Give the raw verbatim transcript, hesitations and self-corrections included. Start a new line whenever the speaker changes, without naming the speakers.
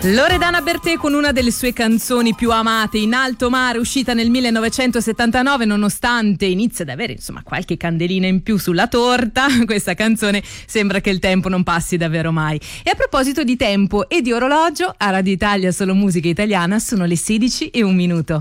Loredana Bertè con una delle sue canzoni più amate, In alto mare, uscita nel millenovecentosettantanove, nonostante inizi ad avere insomma qualche candelina in più sulla torta, questa canzone sembra che il tempo non passi davvero mai. E a proposito di tempo e di orologio, a Radio Italia Solo Musica Italiana sono le sedici e un minuto.